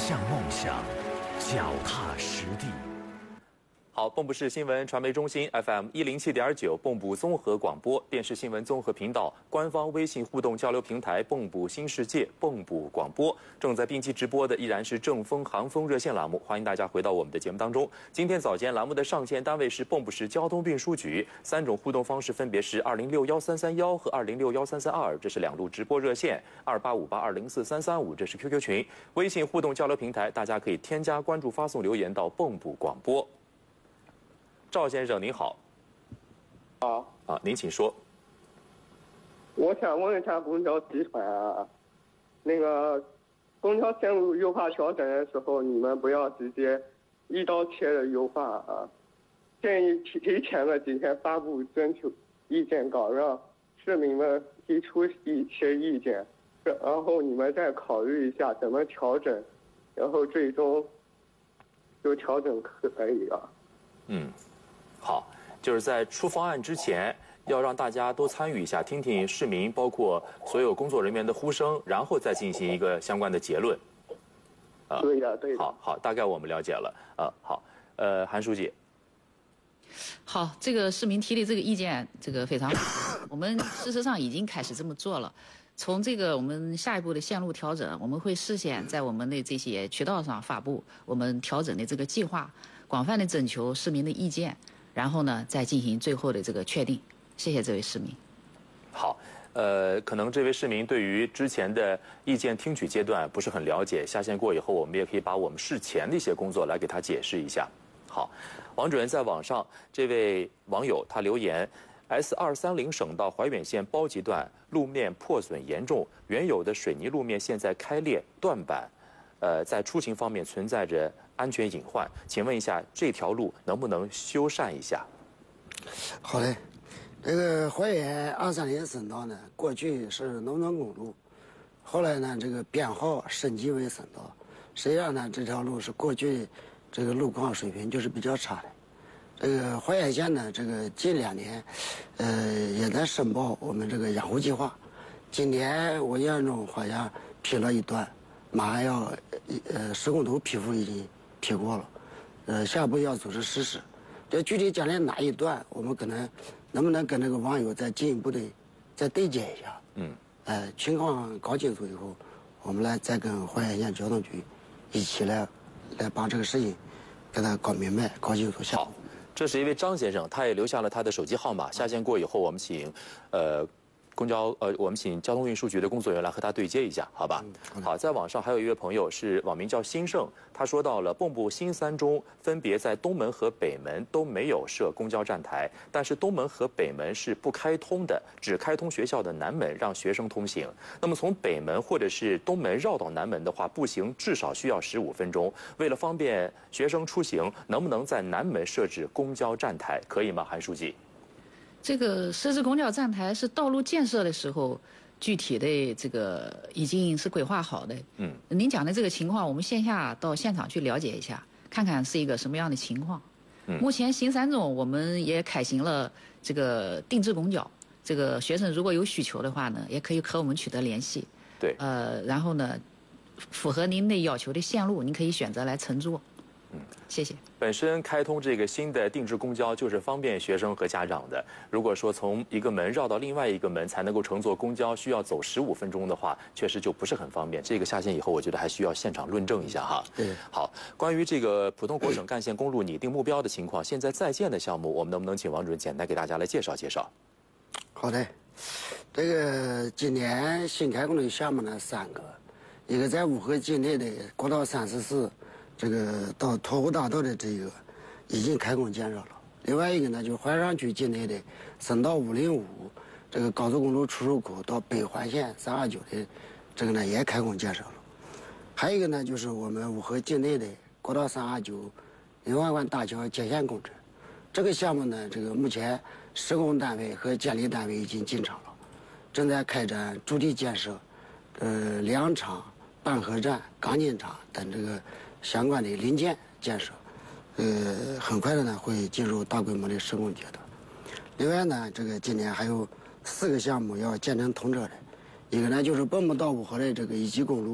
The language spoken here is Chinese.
向梦想，脚踏实地。 好，蚌埠市新闻传媒中心 FM107.9，蚌埠综合广播电视新闻综合频道官方微信互动交流平台蚌埠新世界蚌埠广播正在并机直播的依然是正风航风热线栏目，欢迎大家回到我们的节目当中。今天早间栏目的上线单位是蚌埠市交通运输局，3种互动方式分别是2061331和2061332，这是2路直播热线，2858204335，这是 QQ 群，微信互动交流平台，大家可以添加关注发送留言到蚌埠广播。赵先生您好。 好啊，您请说。 我想问一下公交集团啊，那个公交线路优化调整的时候，你们不要直接一刀切的优化啊，建议提前个几天发布征求意见稿，让市民们提出一些意见，然后你们再考虑一下怎么调整，然后最终就调整可以了。 好，就是在出方案之前，要让大家都参与一下，听听市民包括所有工作人员的呼声，然后再进行一个相关的结论。 对的。 好，大概我们了解了。好，韩书记。 好，这个市民提的这个意见，这个非常好。我们事实上已经开始这么做了。从这个我们下一步的线路调整，我们会事先在我们的这些渠道上发布我们调整的这个计划，广泛的征求市民的意见。然后呢，再进行最后的这个确定。谢谢这位市民。 好，可能这位市民对于之前的意见听取阶段不是很了解，下线过以后，我们也可以把我们事前的一些工作来给他解释一下。好，王主任在网上，这位网友他留言 ：S230省道怀远线包集段路面破损严重，原有的水泥路面现在开裂断板。在出行方面存在着安全隐患，请问一下，这条路能不能修缮一下？ 好嘞，这个怀远230省道呢，过去是农村公路，后来呢，这个编号升级为省道。实际上呢，这条路是过去这个路况水平就是比较差的。这个怀远县呢，这个近2年，也在申报我们这个养护计划。今年我印象中好像批了一段。马上要施工图批复已经批过了，下一步要组织实施。这具体将来哪一段，我们可能能不能跟这个网友再进一步的再对接一下？情况搞清楚以后，我们再跟怀远县交通局一起来把这个事情给他搞明白、搞清楚下。 好，这是一位张先生，他也留下了他的手机号码。下线过以后，我们请我们请交通运输局的工作人员来和他对接一下，好吧？好，在网上还有一位朋友是网名叫兴盛，他说到了蚌埠新3中分别在东门和北门都没有设公交站台，但是东门和北门是不开通的，只开通学校的南门，让学生通行。那么从北门或者是东门绕到南门的话，步行至少需要15分钟。为了方便学生出行，能不能在南门设置公交站台？可以吗，韩书记？ 这个设置公交站台是道路建设的时候具体的这个已经是规划好的。您讲的这个情况，我们线下到现场去了解一下，看看是一个什么样的情况。目前新3中我们也开行了这个定制公交，这个学生如果有需求的话呢，也可以和我们取得联系。 对。 然后呢，符合您的要求的线路，您可以选择来乘坐。谢谢。 本身开通这个新的定制公交就是方便学生和家长的。如果说从一个门绕到另外一个门才能够乘坐公交，需要走15分钟的话，确实就不是很方便。这个下线以后，我觉得还需要现场论证一下哈。好，关于这个浦东国省干线公路拟定目标的情况，现在在建的项目，我们能不能请王主任简单给大家来介绍介绍？ 好的，这个今年新开工的项目呢3个，一个在五河境内的国道34。这个到沱湖大道的这个已经开工建设了，另外一个呢就是淮上区境内的省道505这个高速公路出入口到北环线329的这个呢也开工建设了，还有一个呢就是我们五河境内的国道329临淮关大桥接线工程，这个项目呢这个目前施工单位和监理单位已经进场了，正在开展主体建设，梁厂、半合站、钢筋厂等这个相关的零件建设，很快的呢会进入大规模的施工阶段。另外呢，这个今年还有4个项目要建成通车的，一个呢就是蚌埠到五河的这个1级公路。